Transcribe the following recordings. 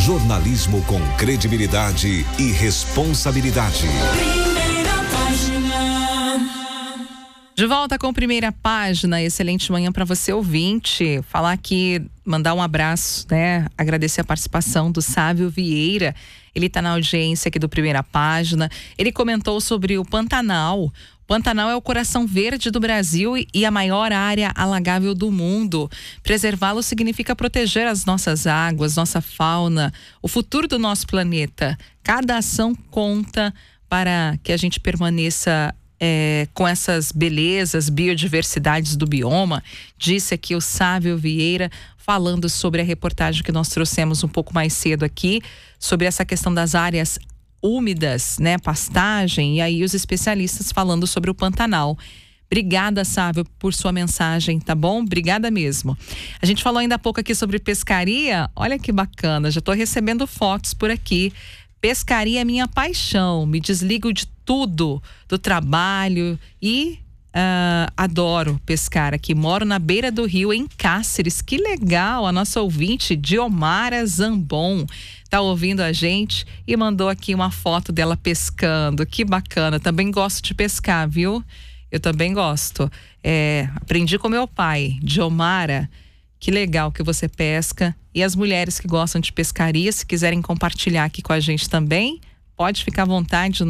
Jornalismo com credibilidade e responsabilidade. Primeira Página. De volta com Primeira Página. Excelente manhã para você, ouvinte. Falar aqui, mandar um abraço, né? Agradecer a participação do Sávio Vieira. Ele está na audiência aqui do Primeira Página. Ele comentou sobre o Pantanal. O Pantanal é o coração verde do Brasil e a maior área alagável do mundo. Preservá-lo significa proteger as nossas águas, nossa fauna, o futuro do nosso planeta. Cada ação conta para que a gente permaneça com essas belezas, biodiversidades do bioma. Disse aqui o Sávio Vieira, falando sobre a reportagem que nós trouxemos um pouco mais cedo aqui, sobre essa questão das áreas úmidas, né, pastagem, e aí os especialistas falando sobre o Pantanal. Obrigada, Sávio, por sua mensagem, tá bom? Obrigada mesmo. A gente falou ainda há pouco aqui sobre pescaria. Olha que bacana, já estou recebendo fotos por aqui. Pescaria é minha paixão, me desligo de tudo, do trabalho e adoro pescar aqui. Moro na beira do rio, em Cáceres. Que legal, a nossa ouvinte, Diomara Zambon, tá ouvindo a gente e mandou aqui uma foto dela pescando. Que bacana, também gosto de pescar, viu? Eu também gosto. Aprendi com meu pai, Diomara. Que legal que você pesca. E as mulheres que gostam de pescaria, se quiserem compartilhar aqui com a gente também, pode ficar à vontade,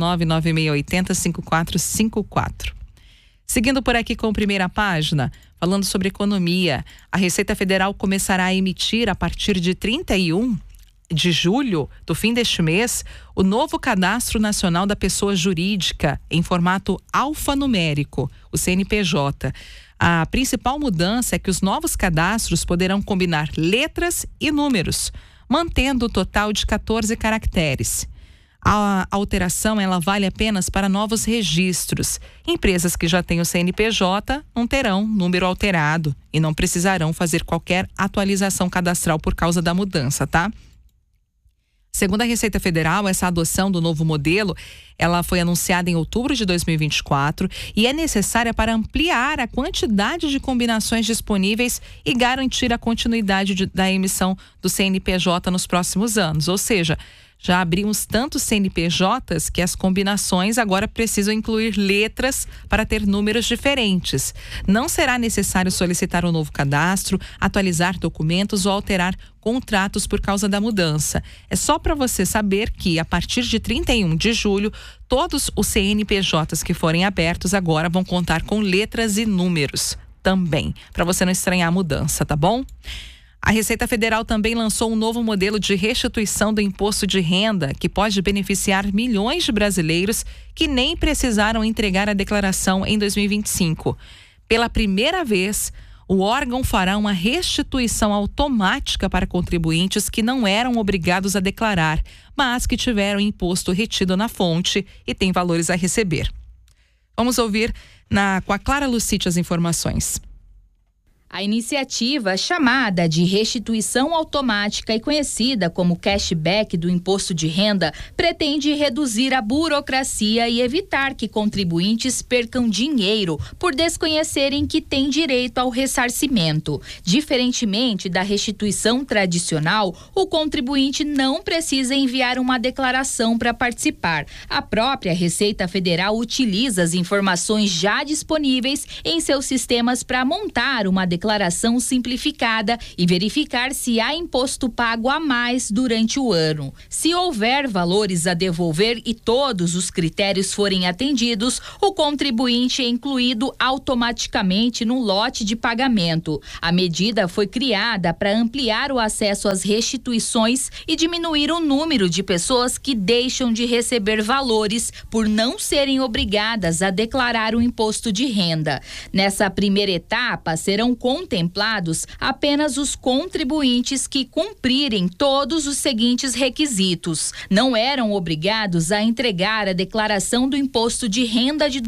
99680-5454. Seguindo por aqui com a Primeira Página, falando sobre economia, a Receita Federal começará a emitir, a partir de 31 de julho, do fim deste mês, o novo Cadastro Nacional da Pessoa Jurídica, em formato alfanumérico, o CNPJ. A principal mudança é que os novos cadastros poderão combinar letras e números, mantendo o total de 14 caracteres. A alteração ela vale apenas para novos registros. Empresas que já têm o CNPJ não terão número alterado e não precisarão fazer qualquer atualização cadastral por causa da mudança, tá? Segundo a Receita Federal, essa adoção do novo modelo, ela foi anunciada em outubro de 2024 e é necessária para ampliar a quantidade de combinações disponíveis e garantir a continuidade da emissão do CNPJ nos próximos anos. Ou seja, já abrimos tantos CNPJs que as combinações agora precisam incluir letras para ter números diferentes. Não será necessário solicitar um novo cadastro, atualizar documentos ou alterar contratos por causa da mudança. É só para você saber que, a partir de 31 de julho, todos os CNPJs que forem abertos agora vão contar com letras e números também, para você não estranhar a mudança, tá bom? A Receita Federal também lançou um novo modelo de restituição do imposto de renda que pode beneficiar milhões de brasileiros que nem precisaram entregar a declaração em 2025. Pela primeira vez, o órgão fará uma restituição automática para contribuintes que não eram obrigados a declarar, mas que tiveram imposto retido na fonte e têm valores a receber. Vamos ouvir com a Clara Lucite as informações. A iniciativa, chamada de restituição automática e conhecida como cashback do imposto de renda, pretende reduzir a burocracia e evitar que contribuintes percam dinheiro por desconhecerem que têm direito ao ressarcimento. Diferentemente da restituição tradicional, o contribuinte não precisa enviar uma declaração para participar. A própria Receita Federal utiliza as informações já disponíveis em seus sistemas para montar uma declaração simplificada e verificar se há imposto pago a mais durante o ano. Se houver valores a devolver e todos os critérios forem atendidos, o contribuinte é incluído automaticamente no lote de pagamento. A medida foi criada para ampliar o acesso às restituições e diminuir o número de pessoas que deixam de receber valores por não serem obrigadas a declarar o imposto de renda. Nessa primeira etapa, serão contemplados apenas os contribuintes que cumprirem todos os seguintes requisitos. Não eram obrigados a entregar a declaração do imposto de renda de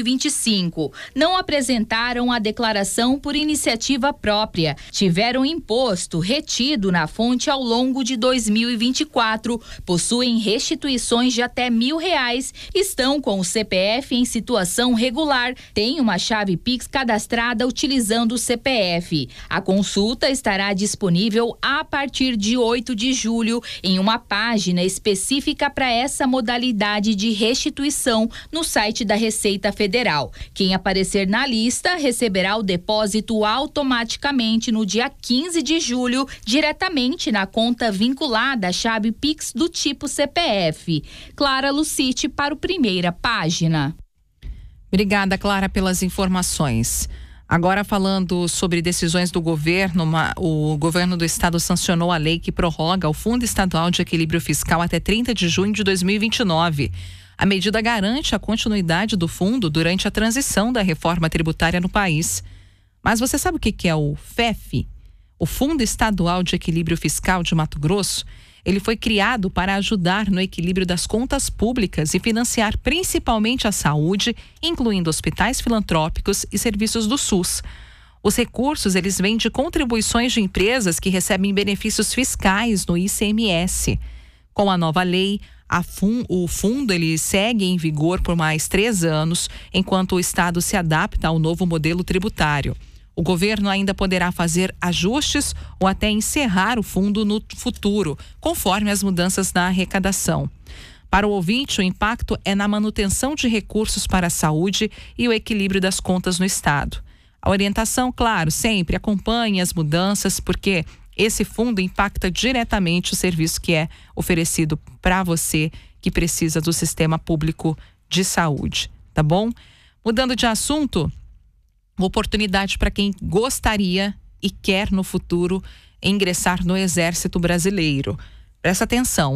2025. Não apresentaram a declaração por iniciativa própria. Tiveram imposto retido na fonte ao longo de 2024. Possuem restituições de até R$1.000. Estão com o CPF em situação regular. Têm uma chave Pix cadastrada utilizando o CPF CPF. A consulta estará disponível a partir de 8 de julho em uma página específica para essa modalidade de restituição no site da Receita Federal. Quem aparecer na lista receberá o depósito automaticamente no dia 15 de julho, diretamente na conta vinculada à chave Pix do tipo CPF. Clara Lucite para o Primeira Página. Obrigada, Clara, pelas informações. Agora, falando sobre decisões do governo, o governo do estado sancionou a lei que prorroga o Fundo Estadual de Equilíbrio Fiscal até 30 de junho de 2029. A medida garante a continuidade do fundo durante a transição da reforma tributária no país. Mas você sabe o que é o FEF? O Fundo Estadual de Equilíbrio Fiscal de Mato Grosso? Ele foi criado para ajudar no equilíbrio das contas públicas e financiar principalmente a saúde, incluindo hospitais filantrópicos e serviços do SUS. Os recursos, eles vêm de contribuições de empresas que recebem benefícios fiscais no ICMS. Com a nova lei, o fundo ele segue em vigor por mais 3 anos, enquanto o Estado se adapta ao novo modelo tributário. O governo ainda poderá fazer ajustes ou até encerrar o fundo no futuro, conforme as mudanças na arrecadação. Para o ouvinte, o impacto é na manutenção de recursos para a saúde e o equilíbrio das contas no Estado. A orientação, claro, sempre acompanhe as mudanças, porque esse fundo impacta diretamente o serviço que é oferecido para você que precisa do sistema público de saúde, tá bom? Mudando de assunto, oportunidade para quem gostaria e quer no futuro ingressar no Exército Brasileiro. Presta atenção,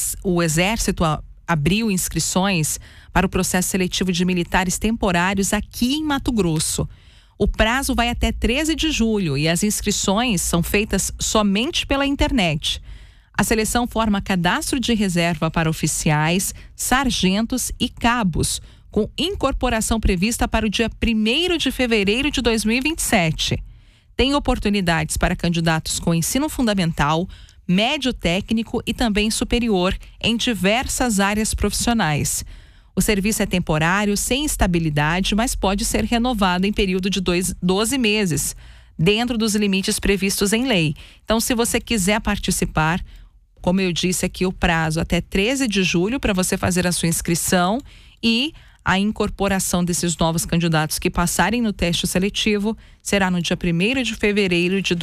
o Exército abriu inscrições para o processo seletivo de militares temporários aqui em Mato Grosso. O prazo vai até 13 de julho e as inscrições são feitas somente pela internet. A seleção forma cadastro de reserva para oficiais, sargentos e cabos, com incorporação prevista para o dia 1º de fevereiro de 2027. Tem oportunidades para candidatos com ensino fundamental, médio técnico e também superior em diversas áreas profissionais. O serviço é temporário, sem estabilidade, mas pode ser renovado em período de 12 meses, dentro dos limites previstos em lei. Então, se você quiser participar, como eu disse aqui, o prazo até 13 de julho para você fazer a sua inscrição e a incorporação desses novos candidatos que passarem no teste seletivo será no dia 1º de fevereiro de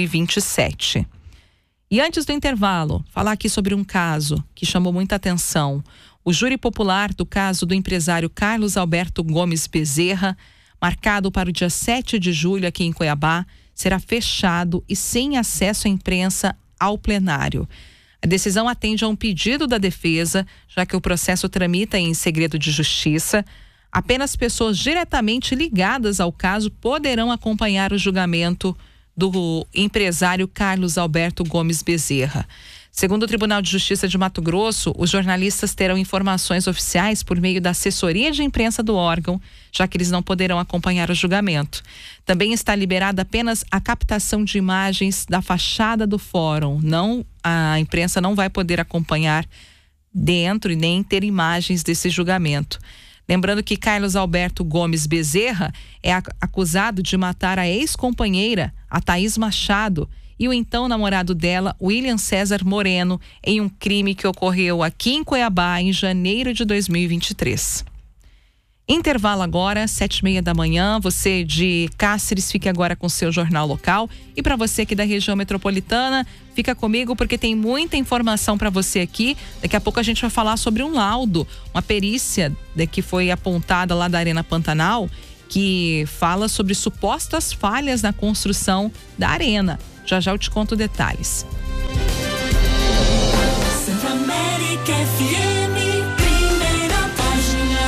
2027. E antes do intervalo, falar aqui sobre um caso que chamou muita atenção. O júri popular do caso do empresário Carlos Alberto Gomes Bezerra, marcado para o dia 7 de julho aqui em Cuiabá, será fechado e sem acesso à imprensa ao plenário. A decisão atende a um pedido da defesa, já que o processo tramita em segredo de justiça. Apenas pessoas diretamente ligadas ao caso poderão acompanhar o julgamento do empresário Carlos Alberto Gomes Bezerra. Segundo o Tribunal de Justiça de Mato Grosso, os jornalistas terão informações oficiais por meio da assessoria de imprensa do órgão, já que eles não poderão acompanhar o julgamento. Também está liberada apenas a captação de imagens da fachada do fórum. A imprensa não vai poder acompanhar dentro e nem ter imagens desse julgamento. Lembrando que Carlos Alberto Gomes Bezerra é acusado de matar a ex-companheira, a Thaís Machado, e o então namorado dela, William César Moreno, em um crime que ocorreu aqui em Cuiabá em janeiro de 2023. Intervalo agora, 7h30 da manhã. Você de Cáceres, fique agora com o seu jornal local. E para você aqui da região metropolitana, fica comigo porque tem muita informação para você aqui. Daqui a pouco a gente vai falar sobre um laudo, uma perícia que foi apontada lá da Arena Pantanal, que fala sobre supostas falhas na construção da arena. Já já eu te conto detalhes. Centro América FM, primeira página.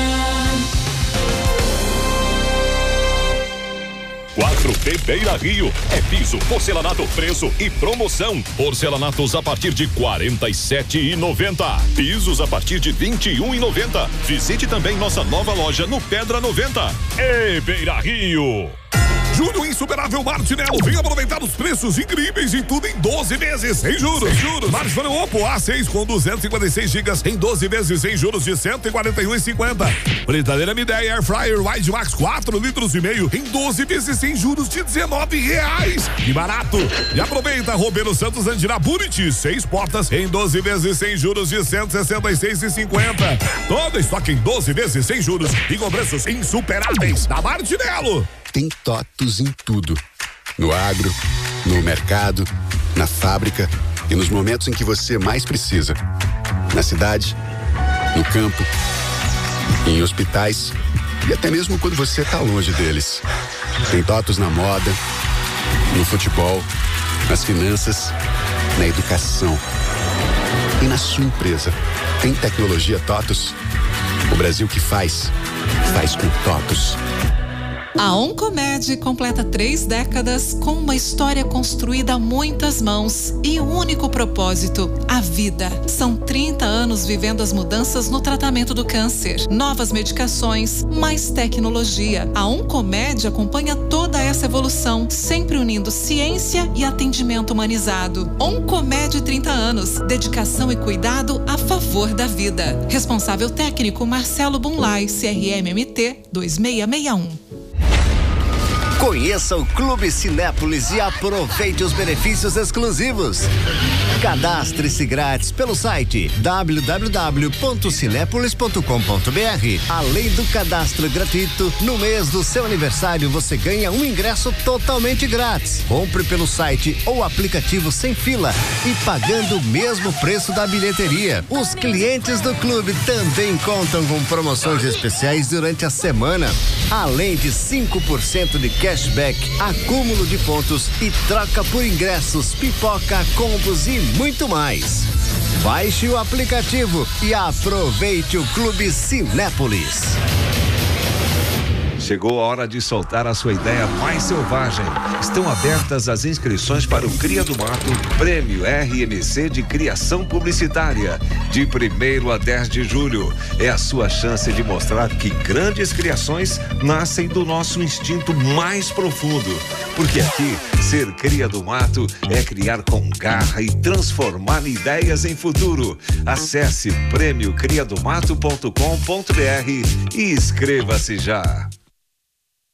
4T Beira Rio é piso, porcelanato, preço e promoção. Porcelanatos a partir de R$ 47,90. Pisos a partir de R$ 21,90. Visite também nossa nova loja no Pedra 90. Ei, Beira Rio! Julho Insuperável Martinello. Vem aproveitar os preços incríveis e tudo em 12 vezes sem juros. Smartphone Oppo A6 com 256 GB em 12 vezes sem juros de R$ 141,50. Fritadeira Midea Air Fryer Wide Max 4 litros e meio em 12 vezes sem juros de R$19. Que barato! E aproveita Roberto Santos Andina Buriti 6 portas em 12 vezes sem juros de R$ 166,50. Todo estoque em 12 vezes sem juros e com preços insuperáveis da Martinello. Tem TOTUS em tudo. No agro, no mercado, na fábrica e nos momentos em que você mais precisa. Na cidade, no campo, em hospitais e até mesmo quando você está longe deles. Tem TOTUS na moda, no futebol, nas finanças, na educação e na sua empresa. Tem tecnologia TOTUS? O Brasil que faz com TOTUS. A Oncomed completa 3 décadas com uma história construída a muitas mãos e um único propósito, a vida. São 30 anos vivendo as mudanças no tratamento do câncer. Novas medicações, mais tecnologia. A Oncomed acompanha toda essa evolução, sempre unindo ciência e atendimento humanizado. Oncomed 30 anos, dedicação e cuidado a favor da vida. Responsável técnico Marcelo Bunlai, CRMMT 2661. Conheça o Clube Cinépolis e aproveite os benefícios exclusivos. Cadastre-se grátis pelo site www.cinepolis.com.br. Além do cadastro gratuito, no mês do seu aniversário você ganha um ingresso totalmente grátis. Compre pelo site ou aplicativo sem fila e pagando o mesmo preço da bilheteria. Os clientes do clube também contam com promoções especiais durante a semana, além de 5% de cashback, acúmulo de pontos e troca por ingressos, pipoca, combos e muito mais. Baixe o aplicativo e aproveite o Clube Cinépolis. Chegou a hora de soltar a sua ideia mais selvagem. Estão abertas as inscrições para o Cria do Mato Prêmio RMC de Criação Publicitária. De 1º a 10 de julho. É a sua chance de mostrar que grandes criações nascem do nosso instinto mais profundo. Porque aqui, ser Cria do Mato é criar com garra e transformar ideias em futuro. Acesse prêmiocriadomato.com.br e inscreva-se já.